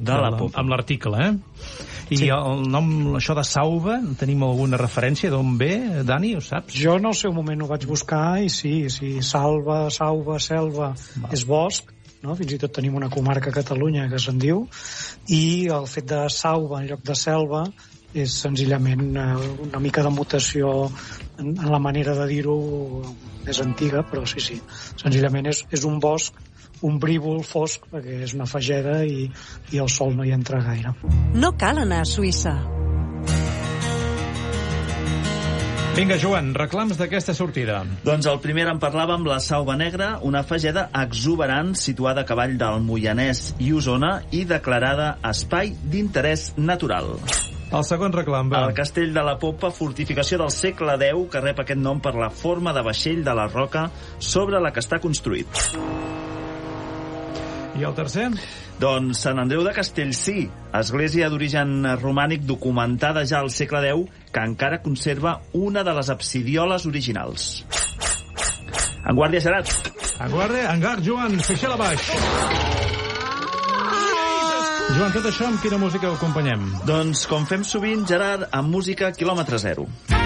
de la Popa. Amb l'article, I Sí. el nom, això de Sauva, tenim alguna referència d'on ve, Dani, ho saps? Jo en el seu moment ho vaig buscar i sí, Sauva, selva, és bosc, no? Fins i tot tenim una comarca a Catalunya que se'n diu, i el fet de Sauva en lloc de selva és senzillament una mica de mutació en la manera de dir-ho més antiga, però sí, senzillament és un bosc, un brívol fosc, perquè és una fageda i el sol no hi entra gaire. No cal anar a Suïssa. Vinga, Joan, reclams d'aquesta sortida. Doncs el primer en parlàvem, la Sauva Negra, una fageda exuberant situada a cavall del Moianès i Osona i declarada espai d'interès natural. El segon reclam, va. El castell de la Popa, fortificació del segle X, que rep aquest nom per la forma de vaixell de la roca sobre la que està construït. I el tercer? Doncs Sant Andreu de Castellcí, església d'origen romànic documentada ja al segle X, que encara conserva una de les absidioles originals. En guàrdia, Gerard. En guàrdia, en guard, Joan, feixer-la baix. Joan, tot això amb quina música ho acompanyem? Doncs, com fem sovint, Gerard, amb música quilòmetre zero.